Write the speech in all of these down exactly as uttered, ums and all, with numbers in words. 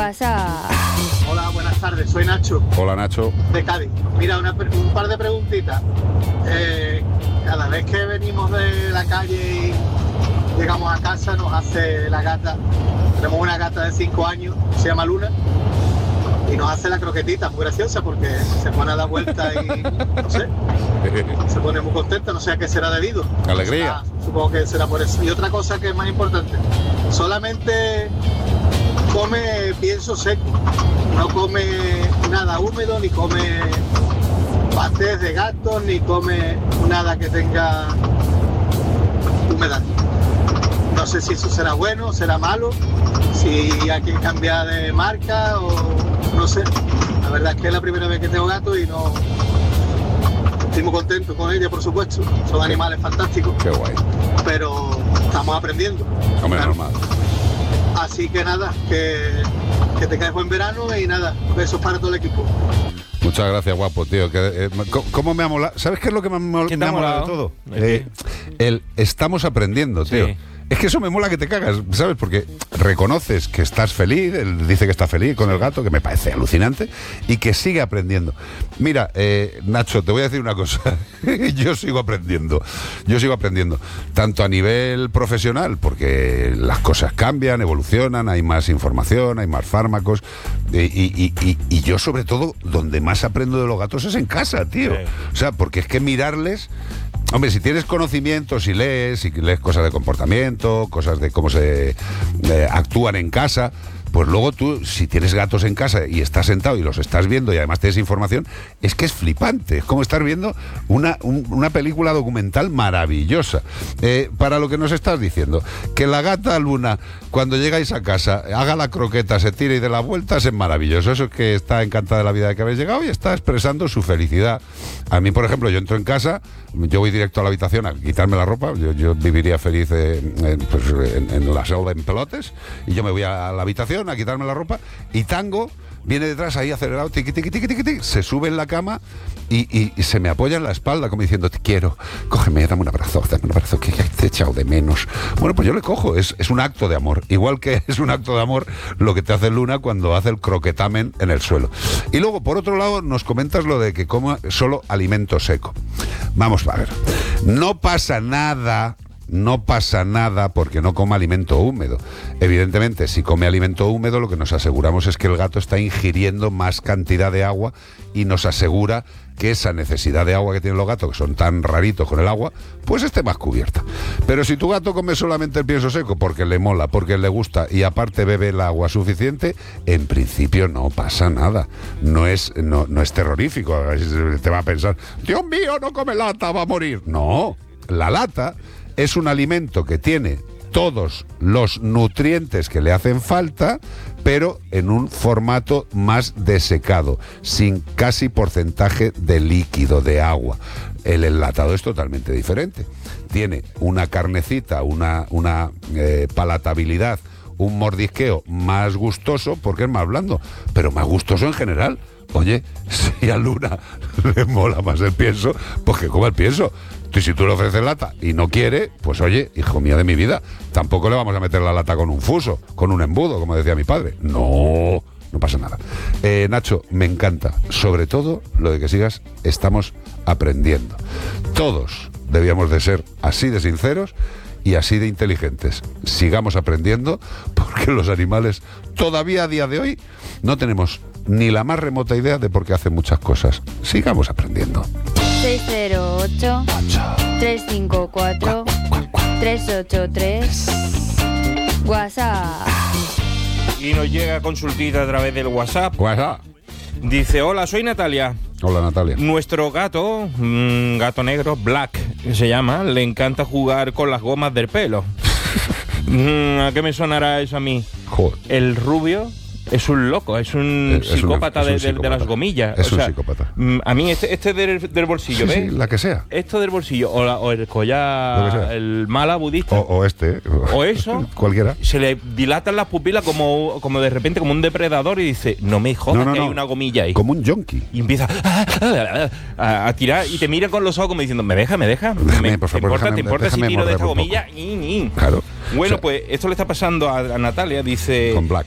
WhatsApp. Hola, buenas tardes, soy Nacho. Hola, Nacho. De Cádiz. Mira, una, un par de preguntitas. Eh, cada vez que venimos de la calle y llegamos a casa, nos hace la gata. Tenemos una gata de cinco años, se llama Luna, y nos hace la croquetita, muy graciosa porque se pone a dar vuelta y no sé, se pone muy contenta, no sé a qué será debido. Alegría. Ah, supongo que será por eso. Y otra cosa que es más importante, solamente come pienso seco, no come nada húmedo, ni come pastés de gato, ni come nada que tenga humedad. No sé si eso será bueno, será malo, si hay que cambiar de marca o no sé. La verdad es que es la primera vez que tengo gato y no estoy muy contento con ella, por supuesto. Son animales fantásticos. Qué guay. Pero estamos aprendiendo. Hombre, claro. normal. Así que nada, que, que tengáis buen verano y nada, besos para todo el equipo. Muchas gracias, guapo, tío. Que, eh, ¿Cómo me ha molado? ¿Sabes qué es lo que me ha, mol me ha molado de todo? Eh, el estamos aprendiendo, tío. Sí. Es que eso me mola que te cagas, ¿sabes? Porque reconoces que estás feliz, él dice que está feliz con el gato, que me parece alucinante, y que sigue aprendiendo. Mira, eh, Nacho, te voy a decir una cosa. Yo sigo aprendiendo. Yo sigo aprendiendo. Tanto a nivel profesional, porque las cosas cambian, evolucionan, hay más información, hay más fármacos. Y, y, y, y yo, sobre todo, donde más aprendo de los gatos es en casa, tío. Sí. O sea, porque es que mirarles... Hombre, si tienes conocimiento, si lees, si lees cosas de comportamiento, cosas de cómo se eh, actúan en casa, pues luego tú, si tienes gatos en casa y estás sentado y los estás viendo y además tienes información, es que es flipante. Es como estar viendo una, un, una película documental maravillosa. Eh, para lo que nos estás diciendo, que la gata Luna, cuando llegáis a casa, haga la croqueta, se tire y dé la vuelta, es maravilloso. Eso es que está encantada de la vida de que habéis llegado y está expresando su felicidad. A mí, por ejemplo, yo entro en casa, yo voy directo a la habitación a quitarme la ropa, yo, yo viviría feliz en, en, pues, en, en la selva en pelotes, y yo me voy a la habitación a quitarme la ropa, y Tango viene detrás ahí acelerado, tiqui, tiqui, tiqui, tiqui, tiqui, se sube en la cama y, y, y se me apoya en la espalda como diciendo, te quiero, cógeme, dame un abrazo, dame un abrazo, que te he echado de menos. Bueno, pues yo le cojo, es, es un acto de amor, igual que es un acto de amor lo que te hace Luna cuando hace el croquetamen en el suelo. Y luego, por otro lado, nos comentas lo de que coma solo alimento seco. Vamos a ver, no pasa nada... No pasa nada porque no coma alimento húmedo. Evidentemente, si come alimento húmedo, lo que nos aseguramos es que el gato está ingiriendo más cantidad de agua y nos asegura que esa necesidad de agua que tienen los gatos, que son tan raritos con el agua, pues esté más cubierta. Pero si tu gato come solamente el pienso seco porque le mola, porque le gusta y aparte bebe el agua suficiente, en principio no pasa nada. No es, no, no es terrorífico. Te va a pensar, Dios mío, no come lata, va a morir. No, la lata es un alimento que tiene todos los nutrientes que le hacen falta, pero en un formato más desecado, sin casi porcentaje de líquido, de agua. El enlatado es totalmente diferente. Tiene una carnecita, una, una eh, palatabilidad, un mordisqueo más gustoso, porque es más blando, pero más gustoso en general. Oye, si a Luna le mola más el pienso, pues que coma el pienso. Y si tú le ofreces lata y no quiere, pues oye, hijo mío de mi vida, tampoco le vamos a meter la lata con un fuso, con un embudo, como decía mi padre. No, no pasa nada. Eh, Nacho, me encanta, sobre todo lo de que sigas, estamos aprendiendo. Todos debíamos de ser así de sinceros y así de inteligentes. Sigamos aprendiendo, porque los animales todavía a día de hoy no tenemos ni la más remota idea de por qué hacen muchas cosas. Sigamos aprendiendo. seis cero ocho, tres cinco cuatro, tres ocho tres. WhatsApp. Y nos llega consultita a través del WhatsApp. WhatsApp. Dice, hola, soy Natalia. Hola, Natalia. Nuestro gato, mmm, gato negro, Black, se llama, le encanta jugar con las gomas del pelo. mm, ¿A qué me sonará eso a mí? Joder. El rubio es un loco, es un es psicópata, una, es un de, psicópata de las gomillas. Es o un sea, psicópata. A mí este, este del, del bolsillo, sí, ¿ves? Sí, la que sea. Esto del bolsillo, o, la, o el collar, el mala budista. O, o este. O eso. Cualquiera. Se le dilatan las pupilas como, como de repente, como un depredador, y dice, no me jodas no, no, que no. hay una gomilla ahí. Como un yonki. Y empieza a, a, a tirar y te mira con los ojos como diciendo, ¿me deja, me deja? Déjame, ¿Me, por favor, ¿Te importa, déjame, ¿te importa si tiro de esta gomilla? Y, y. Claro. Bueno, o sea, pues esto le está pasando a, a Natalia, dice... Con Black.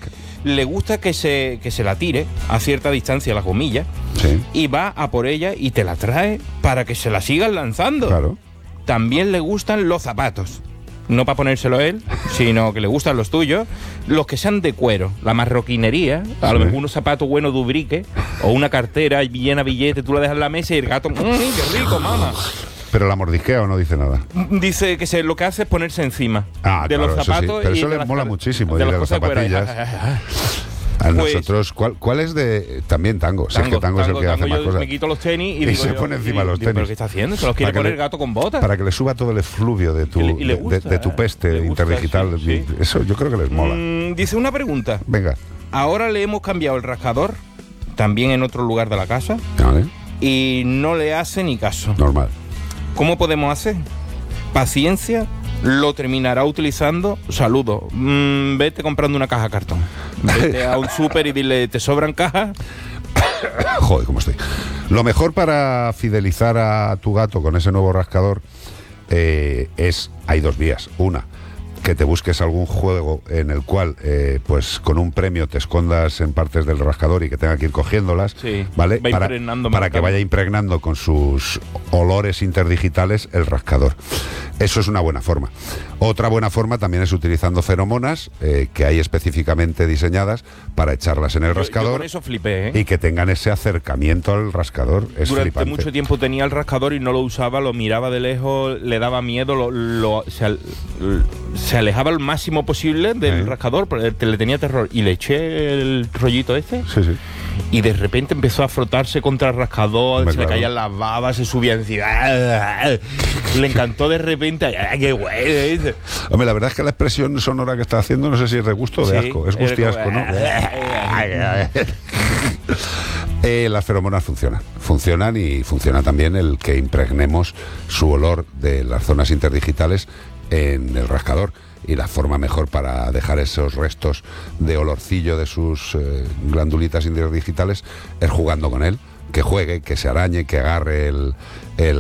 le gusta que se, que se la tire a cierta distancia las gomillas, sí, y va a por ella y te la trae para que se la sigan lanzando. Claro. También le gustan los zapatos. No para ponérselo él, sino que le gustan los tuyos, los que sean de cuero, la marroquinería, a lo Sí. mejor unos zapatos buenos de Ubrique, o una cartera llena de billetes, tú la dejas en la mesa y el gato, ¡mmm, qué rico, mamá! Pero la mordisquea o no dice nada. Dice que se, lo que hace es ponerse encima Ah, de claro, los eso sí. zapatos. Pero y eso de le las mola car- muchísimo, de y las de las cosas de cuero. zapatillas. A Pues- nosotros, ¿cuál, ¿cuál es de...? También tango. Si es que tango es el que hace tango, más yo cosas. me quito los tenis y, Y digo se yo, pone encima y los digo, tenis. ¿pero qué está haciendo? Se los quiere Para que poner le- el gato con botas. Para que le suba todo el efluvio de tu Y le- y le de- gusta, de, de tu peste le gusta, interdigital. sí, sí. Eso yo creo que les mola. Mm, dice una pregunta. Venga. Ahora le hemos cambiado el rascador, también en otro lugar de la casa, Vale. y no le hace ni caso. Normal. ¿Cómo podemos hacer? Paciencia, lo terminará utilizando. Saludo. Mm, vete comprando una caja de cartón. Vete a un súper y dile, ¿te sobran cajas? Joder, cómo estoy. Lo mejor para fidelizar a tu gato con ese nuevo rascador eh, es, hay dos vías. Una, que te busques algún juego en el cual, eh, pues con un premio te escondas en partes del rascador y que tenga que ir cogiéndolas, Sí, ¿vale? va Para, impregnando, para que marcando. vaya impregnando con sus olores interdigitales el rascador. Eso es una buena forma. Otra buena forma también es utilizando feromonas eh, que hay específicamente diseñadas para echarlas en el Yo- yo rascador con eso flipé, ¿eh? y que tengan ese acercamiento al rascador. Es Durante flipante. mucho tiempo tenía el rascador y no lo usaba, lo miraba de lejos, le daba miedo, lo, lo- se, al- se alejaba al máximo posible del Sí. rascador, pero te- le tenía terror. Y le eché el rollito este Sí, sí. y de repente empezó a frotarse contra el rascador, Hombre, se claro. le caían las babas, se subía encima. Le encantó de repente. ¡Ay, qué güey! Hombre, la verdad es que la expresión sonora que está haciendo no sé si es de gusto o de Sí, asco. Es era gustiasco, como- ¿no? Eh, las feromonas funcionan. Funcionan y funciona también el que impregnemos su olor de las zonas interdigitales en el rascador. Y la forma mejor para dejar esos restos de olorcillo de sus eh, glandulitas interdigitales es jugando con él. Que juegue, que se arañe, que agarre el, el